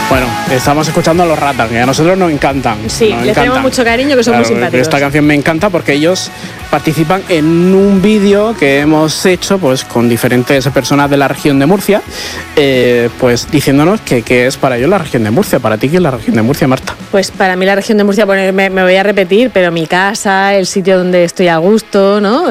Bueno, estamos escuchando a los Rata, que a nosotros nos encantan. Sí, les tenemos mucho cariño, que son muy simpáticos. Esta canción me encanta porque ellos participan en un vídeo que hemos hecho pues con diferentes personas de la región de Murcia, pues diciéndonos que es para ellos la región de Murcia. Para ti, ¿qué es la región de Murcia, Marta? Pues para mí la región de Murcia, me voy a repetir, pero mi casa, el sitio donde estoy a gusto, ¿no?